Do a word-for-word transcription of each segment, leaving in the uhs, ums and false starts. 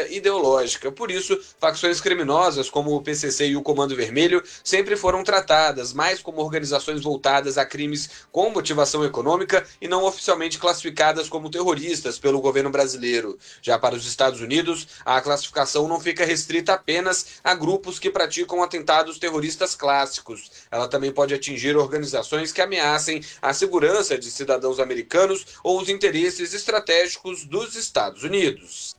ideológica. Por isso, facções criminosas como o P C C e o Comando Vermelho sempre foram tratadas mais como organizações voltadas a crimes com motivação econômica e não oficialmente classificadas como terroristas pelo governo brasileiro. Já para os Estados Unidos, a classificação não fica restrita apenas a grupos que praticam atentados terroristas clássicos. Ela também pode atingir organizações que ameacem a segurança de cidadãos americanos ou os interesses estratégicos dos Estados Unidos.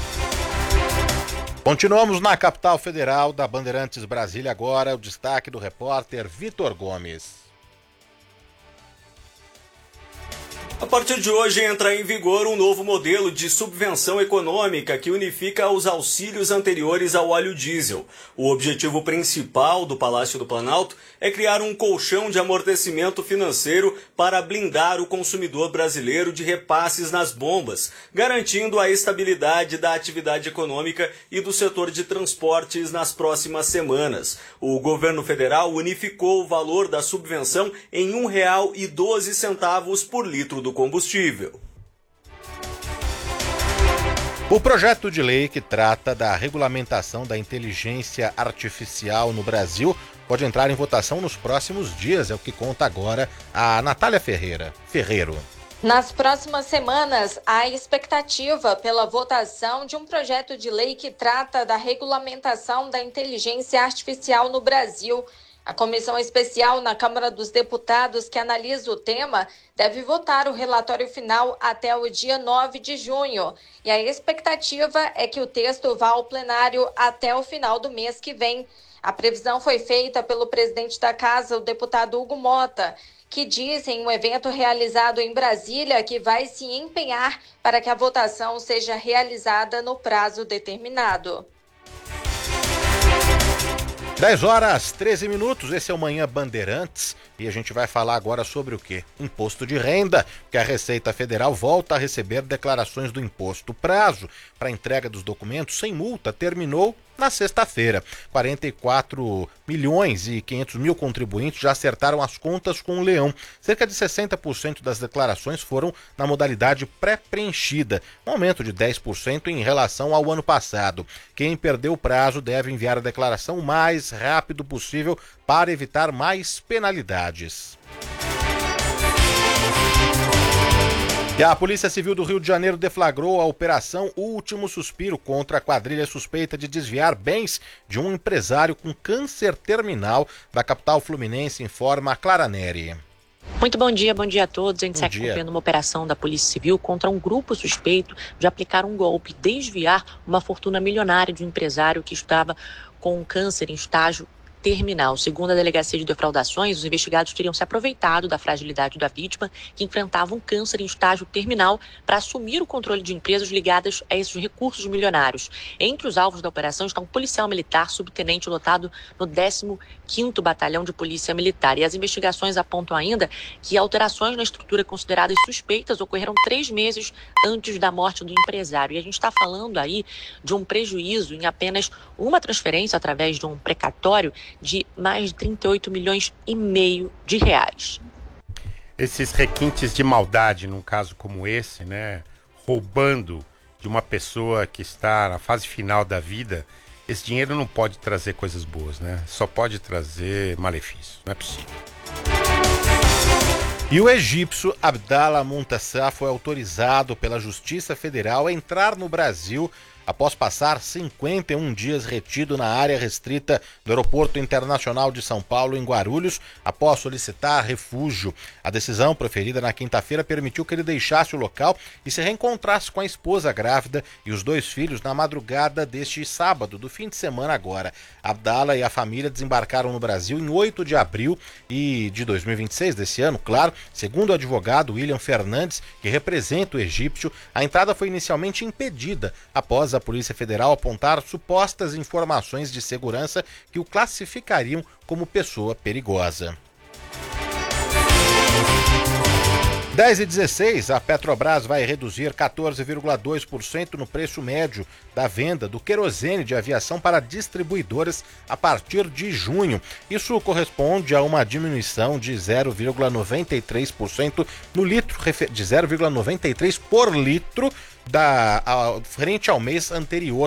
Continuamos na capital federal da Bandeirantes Brasília agora, o destaque do repórter Vitor Gomes. A partir de hoje entra em vigor um novo modelo de subvenção econômica que unifica os auxílios anteriores ao óleo diesel. O objetivo principal do Palácio do Planalto é criar um colchão de amortecimento financeiro para blindar o consumidor brasileiro de repasses nas bombas, garantindo a estabilidade da atividade econômica e do setor de transportes nas próximas semanas. O governo federal unificou o valor da subvenção em um real e doze centavos por litro do combustível. O projeto de lei que trata da regulamentação da inteligência artificial no Brasil pode entrar em votação nos próximos dias, é o que conta agora a Natália Ferreira. Ferreiro. Nas próximas semanas, há expectativa pela votação de um projeto de lei que trata da regulamentação da inteligência artificial no Brasil. A comissão especial na Câmara dos Deputados que analisa o tema deve votar o relatório final até o dia nove de junho. E a expectativa é que o texto vá ao plenário até o final do mês que vem. A previsão foi feita pelo presidente da Casa, o deputado Hugo Mota, que diz em um evento realizado em Brasília que vai se empenhar para que a votação seja realizada no prazo determinado. dez horas, treze minutos, esse é o Manhã Bandeirantes e a gente vai falar agora sobre o quê? Imposto de renda, que a Receita Federal volta a receber declarações do imposto. O prazo para entrega dos documentos sem multa terminou na sexta-feira. quarenta e quatro milhões e quinhentos mil contribuintes já acertaram as contas com o leão. Cerca de sessenta por cento das declarações foram na modalidade pré-preenchida, um aumento de dez por cento em relação ao ano passado. Quem perdeu o prazo deve enviar a declaração o mais rápido possível para evitar mais penalidades. E a Polícia Civil do Rio de Janeiro deflagrou a Operação Último Suspiro contra a quadrilha suspeita de desviar bens de um empresário com câncer terminal da capital fluminense, informa a Clara Neri. Muito bom dia, bom dia a todos. A gente segue acompanhando uma operação da Polícia Civil contra um grupo suspeito de aplicar um golpe, desviar uma fortuna milionária de um empresário que estava com câncer em estágio terminal. Segundo a Delegacia de Defraudações, os investigados teriam se aproveitado da fragilidade da vítima, que enfrentava um câncer em estágio terminal, para assumir o controle de empresas ligadas a esses recursos milionários. Entre os alvos da operação está um policial militar subtenente lotado no décimo quinto Batalhão de Polícia Militar. E as investigações apontam ainda que alterações na estrutura consideradas suspeitas ocorreram três meses antes da morte do empresário. E a gente está falando aí de um prejuízo em apenas uma transferência através de um precatório de mais de trinta e oito milhões e meio de reais. Esses requintes de maldade, num caso como esse, né, roubando de uma pessoa que está na fase final da vida, esse dinheiro não pode trazer coisas boas, né? Só pode trazer malefícios, não é possível. E o egípcio Abdallah Montassar foi autorizado pela Justiça Federal a entrar no Brasil após passar cinquenta e um dias retido na área restrita do Aeroporto Internacional de São Paulo, em Guarulhos, após solicitar refúgio. A decisão, proferida na quinta-feira, permitiu que ele deixasse o local e se reencontrasse com a esposa grávida e os dois filhos na madrugada deste sábado, do fim de semana agora. Abdallah e a família desembarcaram no Brasil em oito de abril e de dois mil e vinte e seis, desse ano, claro. Segundo o advogado William Fernandes, que representa o egípcio, a entrada foi inicialmente impedida após a Polícia Federal apontar supostas informações de segurança que o classificariam como pessoa perigosa. dez e dezesseis, a Petrobras vai reduzir quatorze vírgula dois por cento no preço médio da venda do querosene de aviação para distribuidoras a partir de junho. Isso corresponde a uma diminuição de zero vírgula noventa e três por cento no litro, de zero vírgula noventa e três por litro da, a, frente ao mês anterior.